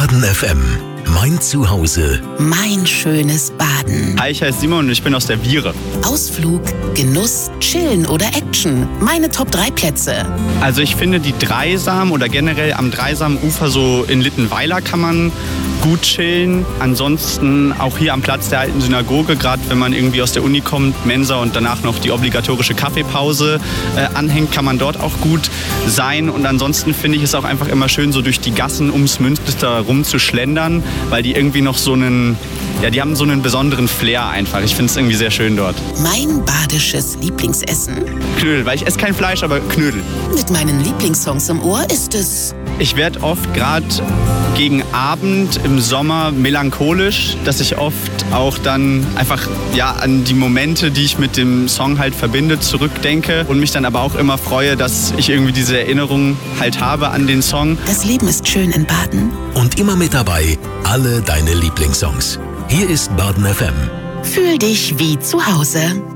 Baden FM. Mein Zuhause. Mein schönes Baden. Hi, ich heiße Simon und ich bin aus der Viere. Ausflug, Genuss, Chillen oder Action. Meine Top 3 Plätze. Also ich finde die Dreisam oder generell am Dreisamufer so in Littenweiler kann man gut chillen. Ansonsten auch hier am Platz der alten Synagoge, gerade wenn man irgendwie aus der Uni kommt, Mensa und danach noch die obligatorische Kaffeepause anhängt, kann man dort auch gut sein. Und ansonsten finde ich es auch einfach immer schön, so durch die Gassen ums Münster rumzuschlendern, weil die irgendwie noch so einen, ja, die haben so einen besonderen Flair einfach. Ich finde es irgendwie sehr schön dort. Mein badisches Lieblingsessen. Knödel, weil ich esse kein Fleisch, aber Knödel. Mit meinen Lieblingssongs im Ohr ist es... Ich werde oft gerade gegen Abend im Sommer melancholisch, dass ich oft auch dann einfach an die Momente, die ich mit dem Song halt verbinde, zurückdenke und mich dann aber auch immer freue, dass ich irgendwie diese Erinnerung halt habe an den Song. Das Leben ist schön in Baden. Und immer mit dabei alle deine Lieblingssongs. Hier ist Baden FM. Fühl dich wie zu Hause.